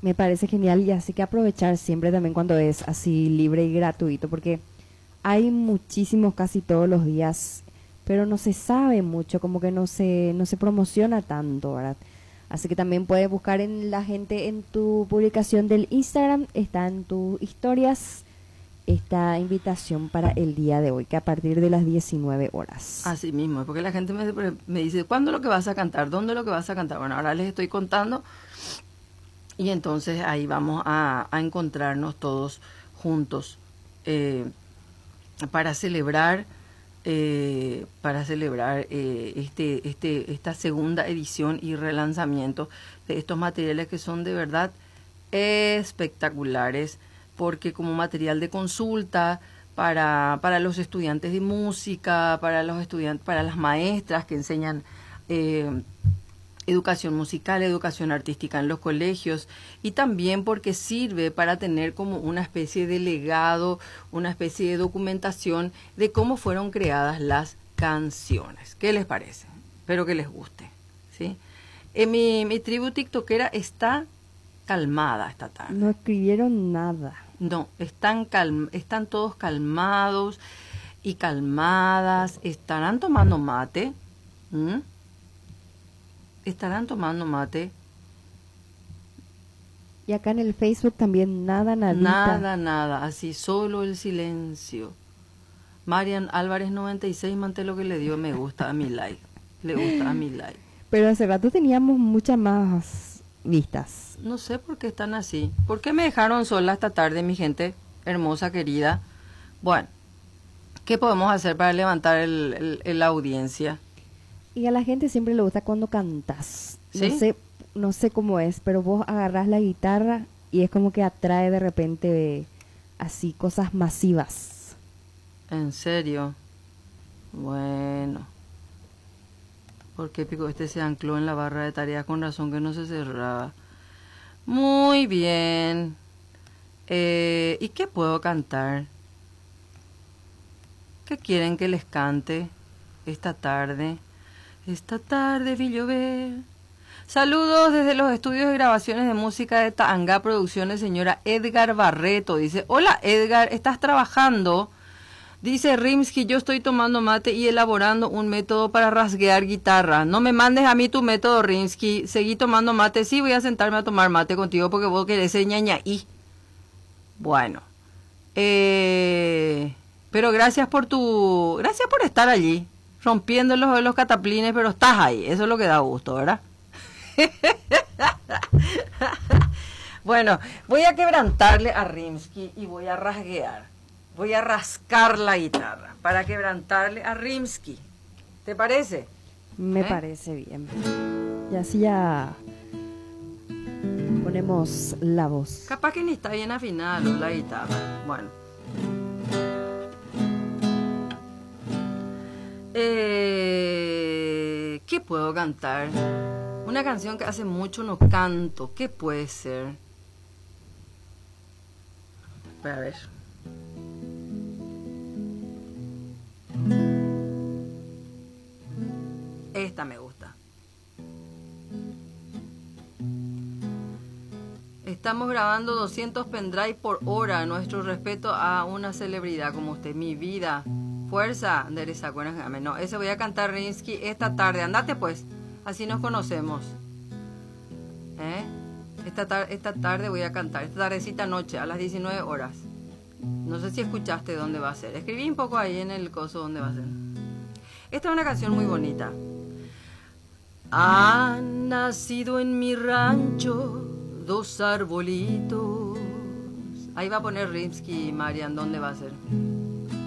Me parece genial y así que aprovechar siempre también cuando es así libre y gratuito, porque hay muchísimos casi todos los días, pero no se sabe mucho, como que no se promociona tanto, ¿verdad? Así que también puedes buscar en la gente en tu publicación del Instagram, está en tus historias esta invitación para el día de hoy, que a partir de las 19 horas. Así mismo, porque la gente me dice, ¿cuándo es lo que vas a cantar? ¿Dónde es lo que vas a cantar? Bueno, ahora les estoy contando y entonces ahí vamos a encontrarnos todos juntos para celebrar esta segunda edición y relanzamiento de estos materiales que son de verdad espectaculares, porque como material de consulta para los estudiantes de música, para los estudiantes, para las maestras que enseñan educación musical, educación artística en los colegios, y también porque sirve para tener como una especie de legado, una especie de documentación de cómo fueron creadas las canciones. ¿Qué les parece? Espero que les guste, ¿sí? Mi tribu tiktokera está calmada esta tarde. No escribieron nada. No, están todos calmados y calmadas. ¿Estarán tomando mate? ¿Mm? ¿Estarán tomando mate? Y acá en el Facebook también nada, nadita. Nada, así solo el silencio. Marian Álvarez 96, Mantelo que le dio me gusta a mi like. Le gusta a mi like. Pero hace rato teníamos muchas más vistas. No sé por qué están así. ¿Por qué me dejaron sola esta tarde, mi gente hermosa, querida? Bueno, ¿qué podemos hacer para levantar la audiencia? Y a la gente siempre le gusta cuando cantas. ¿Sí? No sé cómo es, pero vos agarrás la guitarra y es como que atrae de repente así cosas masivas. ¿En serio? Bueno. ¿Por qué pico este se ancló en la barra de tareas? Con razón que no se cerraba. Muy bien. ¿Y qué puedo cantar? ¿Qué quieren que les cante esta tarde? Esta tarde vi llover. Saludos desde los estudios de grabaciones de música de Taanga Producciones, señora Edgar Barreto. Dice, hola Edgar, ¿estás trabajando? Dice Rimsky, yo estoy tomando mate y elaborando un método para rasguear guitarra. No me mandes a mí tu método, Rimsky. Seguí tomando mate. Sí, voy a sentarme a tomar mate contigo porque vos querés ser ñañaí. Bueno. Pero gracias por estar allí. Rompiendo los cataplines, pero estás ahí. Eso es lo que da gusto, ¿verdad? Bueno, voy a quebrantarle a Rimsky y voy a rasguear. Voy a rascar la guitarra para quebrantarle a Rimsky. ¿Te parece? Me parece bien. Y así ya ponemos la voz. Capaz que ni está bien afinada la guitarra. Bueno. ¿Qué puedo cantar? Una canción que hace mucho no canto. ¿Qué puede ser? Voy a ver. Esta me gusta. Estamos grabando 200 pendrive por hora. Nuestro respeto a una celebridad como usted. Mi vida. Fuerza. No, ese voy a cantar Rinsky esta tarde. Andate pues. Así nos conocemos. Esta tarde voy a cantar. Esta tardecita noche a las 19 horas. No sé si escuchaste dónde va a ser. Escribí un poco ahí en el coso dónde va a ser. Esta es una canción muy bonita. Han nacido en mi rancho 2 arbolitos. Ahí va a poner Rimsky y Marian, ¿dónde va a ser?